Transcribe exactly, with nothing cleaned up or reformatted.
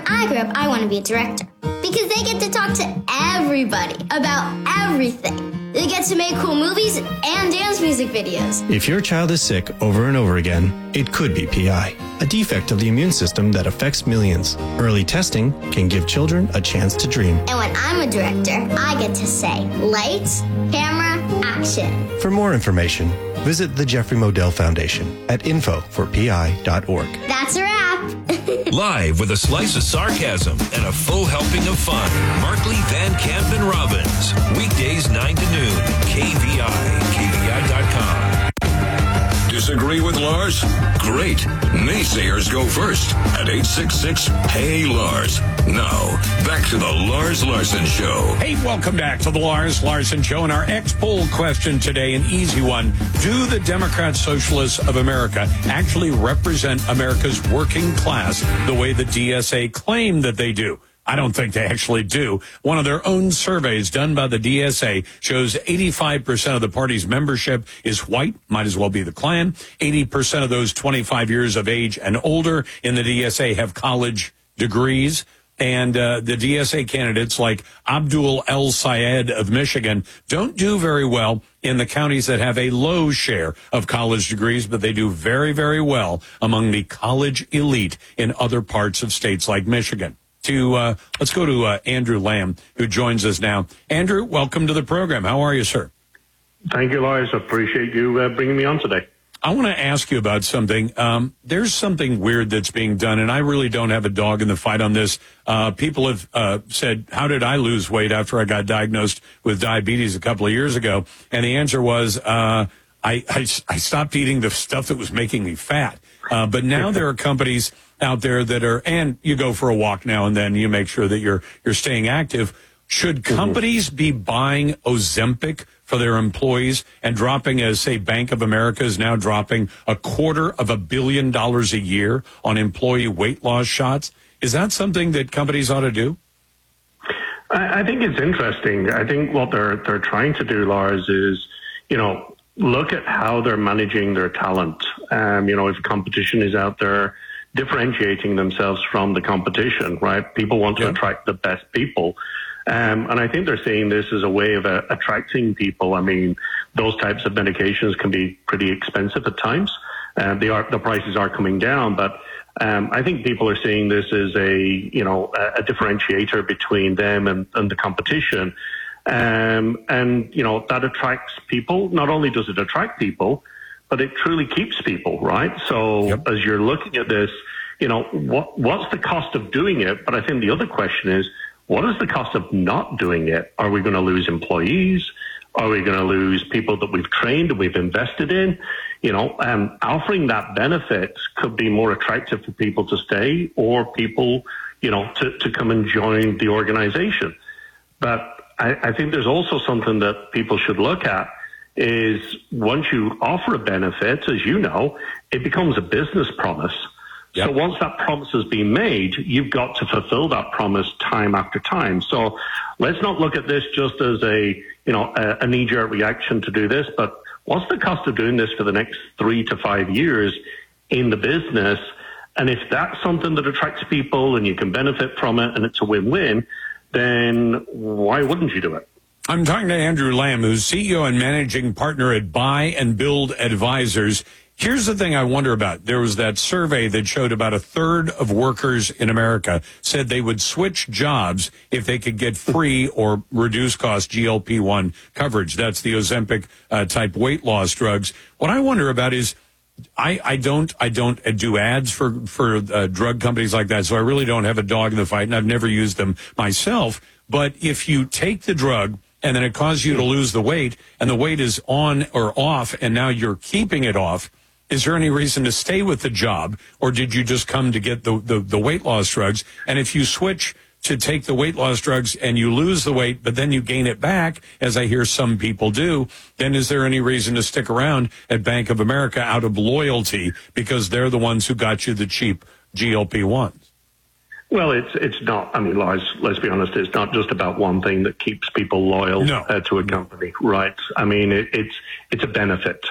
I grew up, I want to be a director. Because they get to talk to everybody about everything. They get to make cool movies and dance music videos. If your child is sick over and over again, it could be P I, a defect of the immune system that affects millions. Early testing can give children a chance to dream. And when I'm a director, I get to say, lights, camera, action. For more information, visit the Jeffrey Modell Foundation at info for p i dot org. That's a wrap. Live with a slice of sarcasm and a full helping of fun, Markley, Van Camp, and Robbins. Weekdays nine to noon, K V I, K V I dot com. Disagree with Lars? Great. Naysayers go first at eight six six, P A Y, L A R S. Now, back to the Lars Larson Show. Hey, welcome back to the Lars Larson Show. And our X-Poll question today, an easy one. Do the Democrat Socialists of America actually represent America's working class the way the D S A claim that they do? I don't think they actually do. One of their own surveys done by the D S A shows eighty-five percent of the party's membership is white, might as well be the Klan. eighty percent of those twenty-five years of age and older in the D S A have college degrees. And uh, the D S A candidates like Abdul El Sayed of Michigan don't do very well in the counties that have a low share of college degrees, but they do very, very well among the college elite in other parts of states like Michigan. To uh, let's go to uh, Andrew Lamb, who joins us now. Andrew, welcome to the program. How are you, sir? Thank you, Lars. I appreciate you uh, bringing me on today. I want to ask you about something. Um, there's something weird that's being done, and I really don't have a dog in the fight on this. Uh, people have uh, said, how did I lose weight after I got diagnosed with diabetes a couple of years ago? And the answer was, uh, I, I, I stopped eating the stuff that was making me fat. Uh, but now there are companies out there that are, and you go for a walk now and then, you make sure that you're you're staying active. Should companies be buying Ozempic for their employees and dropping, as say Bank of America is now dropping a quarter of a billion dollars a year on employee weight loss shots? Is that something that companies ought to do? I, I think it's interesting. I think what they're they're trying to do, Lars, is, you know, look at how they're managing their talent. Um, you know, if competition is out there, differentiating themselves from the competition, right? People want to yeah. attract the best people. Um, and I think they're seeing this as a way of uh, attracting people. I mean, those types of medications can be pretty expensive at times. Uh, they are, the prices are coming down, but um, I think people are seeing this as a, you know, a, a differentiator between them and, and the competition. Um, and, you know, that attracts people. Not only does it attract people, but it truly keeps people, right? So yep. as you're looking at this, you know, what what's the cost of doing it? But I think the other question is, what is the cost of not doing it? Are we going to lose employees? Are we going to lose people that we've trained and we've invested in? You know, um, offering that benefit could be more attractive for people to stay or people, you know, to, to come and join the organization. But I, I think there's also something that people should look at is once you offer a benefit, as you know, it becomes a business promise. Yep. So once that promise has been made, you've got to fulfill that promise time after time. So let's not look at this just as a, you know, a, a knee-jerk reaction to do this, but what's the cost of doing this for the next three to five years in the business? And if that's something that attracts people and you can benefit from it and it's a win-win, then why wouldn't you do it? I'm talking to Andrew Lamb, who's C E O and managing partner at Buy and Build Advisors. Here's the thing I wonder about. There was that survey that showed about a third of workers in America said they would switch jobs if they could get free or reduced cost G L P one coverage. That's the Ozempic uh, type weight loss drugs. What I wonder about is I, I don't I don't do ads for, for uh, drug companies like that, so I really don't have a dog in the fight, and I've never used them myself. But if you take the drug and then it causes you to lose the weight, and the weight is on or off, and now you're keeping it off, is there any reason to stay with the job, or did you just come to get the, the, the weight loss drugs? And if you switch to take the weight loss drugs and you lose the weight, but then you gain it back, as I hear some people do, then is there any reason to stick around at Bank of America out of loyalty because they're the ones who got you the cheap G L P ones? Well, it's it's not. I mean, Lars, let's be honest. It's not just about one thing that keeps people loyal no. uh, to a company, right? I mean, it, it's it's a benefit,